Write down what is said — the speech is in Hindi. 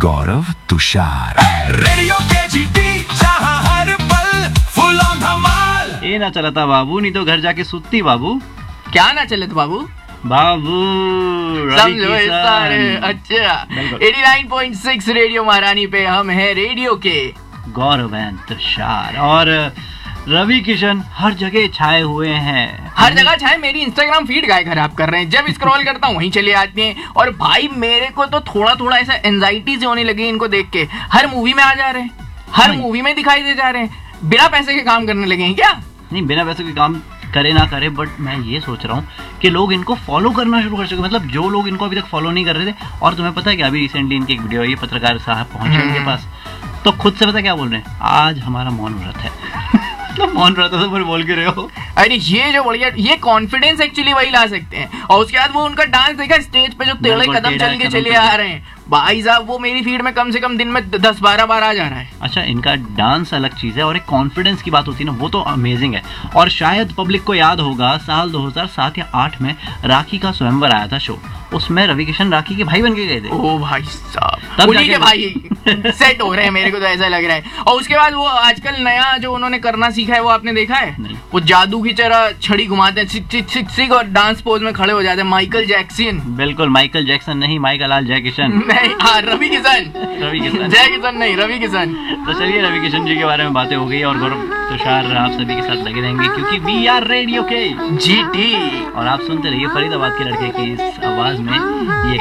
गौरव तुषार, रेडियो के जीटी जहां हर पल फुल ऑन धमाल। ये ना चलता बाबू, नहीं तो घर जाके सुत्ती बाबू। क्या ना चलत बाबू? बाबू समझो सारे। अच्छा 89.6 रेडियो महारानी पे हम हैं रेडियो के गौरव एंड तुषार, और रवि किशन हर जगह छाए हुए हैं। हर जगह छाए। मेरी इंस्टाग्राम फीड गाय खराब कर रहे हैं। जब स्क्रॉल करता हूँ वहीं चले आते हैं। और भाई मेरे को तो थोड़ा थोड़ा ऐसा एंजाइटी से होने लगी इनको देख के। हर मूवी में आ जा रहे हैं, हर मूवी में दिखाई दे जा रहे हैं। बिना पैसे के काम करने लगे हैं क्या? नहीं, बिना पैसे के काम करे ना करे, बट मैं ये सोच रहा हूँ कि लोग इनको फॉलो करना शुरू कर चुके। मतलब जो लोग इनको अभी तक फॉलो नहीं कर रहे थे। और तुम्हें पता है कि अभी रिसेंटली इनकी एक वीडियो आई, पत्रकार साहब पहुंचे उनके पास, तो खुद से पता क्या बोल रहे हैं, आज हमारा मौन व्रत है। मौन व्रत तो पर बोल के रहे हो। अरे ये जो बढ़िया, ये कॉन्फिडेंस एक्चुअली वही ला सकते हैं। और उसके बाद वो उनका डांस देखा स्टेज पे, जो टेढ़े कदम चल के चले आ रहे हैं भाई साहब, वो मेरी फीड में कम से कम दिन में 10-12 बार आ जा रहा है। अच्छा, इनका डांस अलग चीज है, और एक कॉन्फिडेंस की बात होती है ना, वो तो अमेजिंग है। और शायद पब्लिक को याद होगा, साल 2007 या 8 में राखी का स्वयंवर आया था शो। उसमें रवि किशन राखी के भाई बन के गए थे। ओ भाई साहब, उन्हीं के भाई सेट हो रहे हैं, मेरे को तो ऐसा लग रहा है। और उसके बाद वो आजकल नया जो उन्होंने करना सीखा है, वो आपने देखा है? नहीं। वो जादू की तरह छड़ी घुमाते हैं, सिक और डांस पोज में खड़े हो जाते हैं। Michael Jackson. बिल्कुल, माइकल जैक्सन नहीं, माइकल लाल जय किशन। नहीं, रवि किशन। रवि किशन, जय किशन नहीं, रवि किशन। तो चलिए, रवि किशन जी के बारे में बातें हो गई, और गौरव तुषार आप सभी के साथ लगे रहेंगे, क्योंकि वी आर रेडियो के जीटी। और आप सुनते रहिए फरीदाबाद के लड़के की इस आवाज में ये